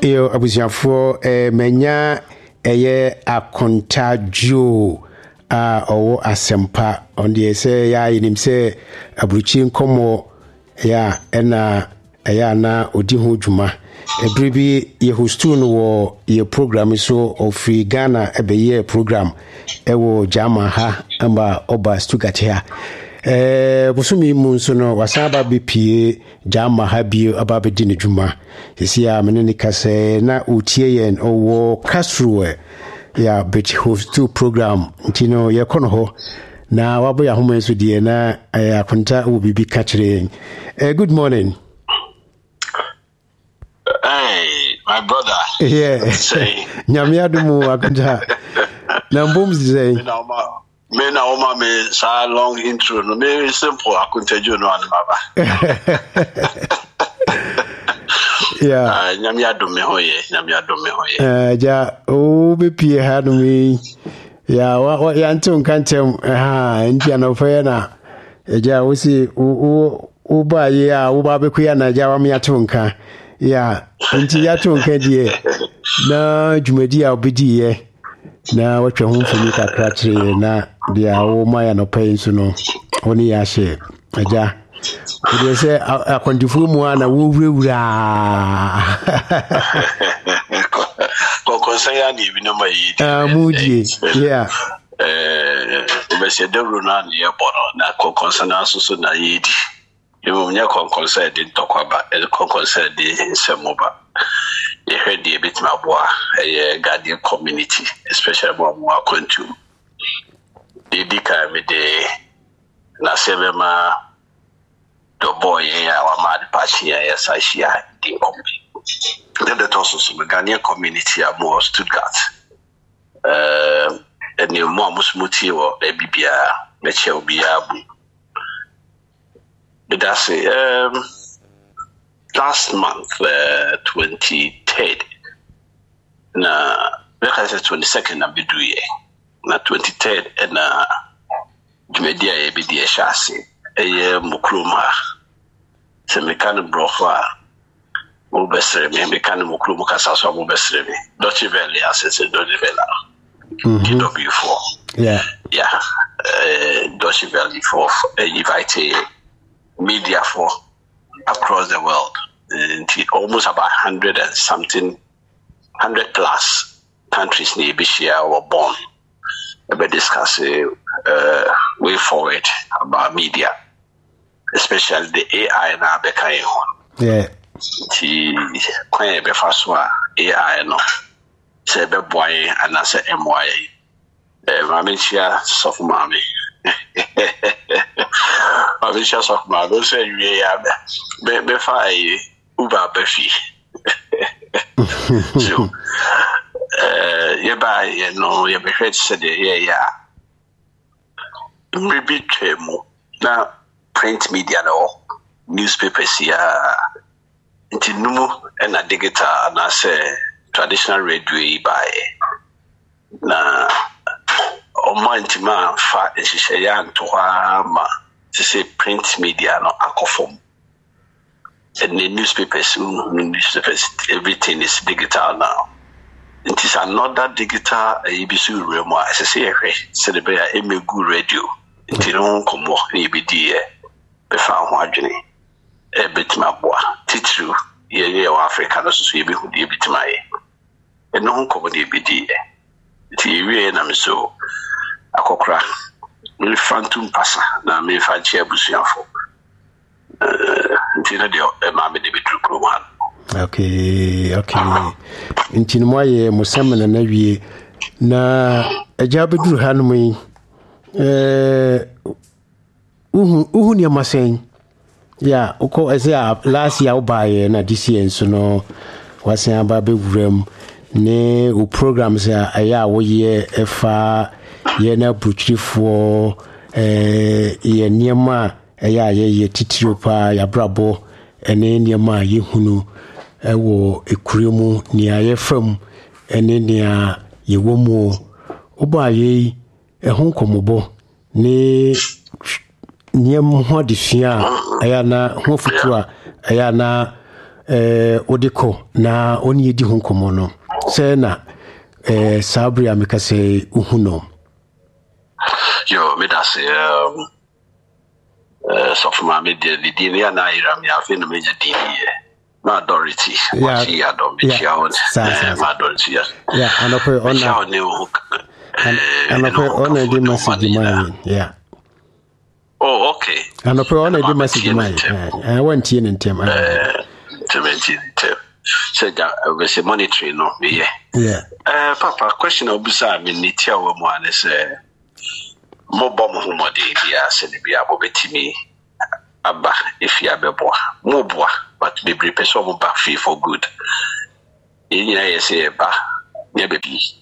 Yo abusiafo menya eye akontajo owo asempa onde se ya yinim se aburuchi nkomo ya ena eya na odi ho dwuma ebribi ye hostu no wo ye program so ofi Ghana ebeye program ewo jama ha amba oba Stuttgart ha busumi mu nso no wasaba bepie jama ha bio ababedi ne dwuma sisi ya menene kase na utie yen owo kasruwe ya beti hostu program ntino ye kono ho na wabo ya homo enso die na akonta wo bibi kachire good morning. Hey, my brother. Yeah. Say. Nyamiadumu akonta. Na mbumzi say. Me na oma me sa long intro no me simple akonta jo no an baba. Yeah. Nyamiadumu hoye. Ja o be pie ha no me. Ya wa ya ntun kantem ntia no fa na. Ja wo si wo ba ye a wo ba be kuya na ja wa me atunka. Yeah, nti ya tonka die na dwumadi a obedi ye na watwa ho mfumi kakra kire na dia wo maya no pay so no oni ya hye aja ode se akondifu mu ana wo wura konsa ya ni bi no mai mudie yeah obese de runa ni e bono na konsa na so na yedi you nya concert in Tokwaba, and concert in Semoba. You heard the bit my boy, a guardian community, especially more country. The Dika with the Nasema, the boy, our mad Pachia, yes, I see. Then the also Ghanaian community are more Stuttgart. And you more Musmuti or Bibia, Metchel Biabu. That's last month, 23rd. Na, like I said, 22nd of the year. Na 23rd, and Jumedia Ebidia Shasi, a Mukruma. So, Mekano Brofa, Mubesremi, Mekano Mukruma Casasa Mubesremi, Dutch Valley, as I said, Dutch Valley, DW4. Yeah. Dutch Valley for invited media for across the world. Almost about 100 and something, 100 plus countries near Bishia were born. We discuss way forward about media, especially the AI now becoming on. Yeah. The quite be first one AI no. Say be boy and I say MY. Mami share soft mommy. I wish I saw my go say you have be fine Uber Buffy. So you buy you be heard said yeah. Maybe now print media no newspapers yeah into numu and a digital and I say traditional radio by na Omantima fa eshishayan to ma to say print media no akofom and the newspapers everything is digital now. It is another digital ebisu remo as I say celebrate emegu radio it no komo ebidi be fa ho adwene e betima boa titru ye Africa no so ye be hu de betima ye e no komo de ebidi TV na so akokra me phantom passa na me fa chia busuafo ntina de ma me de bitru program. Okay ntini mo ye musamman na wie na ajabedu hanum yi uhu ne masen ya uko ese last year obaye na this year so no wasen aba be wuram ne o programs aya wo ye efa ye na butrifo ye niema aya ye titiro pa ya brabo ene niema ye hunu ewo ekuremu ni aye fam ene nia ye womu obaye ehun komobo ne niema ho de fia aya na ho futua aya na odiko na oni edi ho komo no se na sabri ameka se uhuno yo me da se so from my media the dia na ira me afi no meja dia ma authority what she had on me ma authority yeah anope ona anope ona di message mine yeah oh okay anope ona di message mine I want you in tem so we say monitoring no yeah papa question obusa me nitia wo mo ane say mo bom ho mode bia se ne bia bo betimi aba if ya beboa mo boa but be prepare so mo back fee for good in ya say ba ne be bi